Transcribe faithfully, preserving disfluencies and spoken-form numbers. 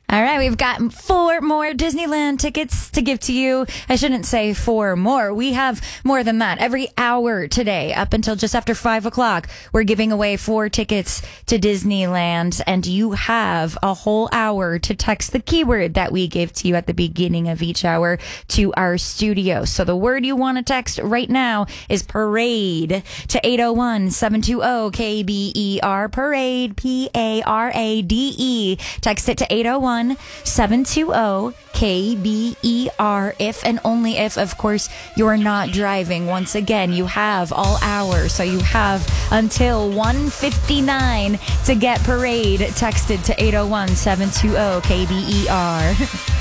All right, we've got four more Disneyland tickets to give to you. I shouldn't say four more. We have more than that. Every hour today, up until just after five o'clock, we're giving away four tickets to Disneyland, and you have a whole hour to text the keyword that we give to you at the beginning of each hour to our studio. So the word you want to text right now is parade to eight oh one, seven two zero, K B E R, parade, P A R A D E. Text it to eight oh one, seven two zero, K B E R, if and only if, of course, you're not driving. Once again, you have all hour, so you have until one fifty-nine to get parade texted to eight oh one, seven two zero, K B E R.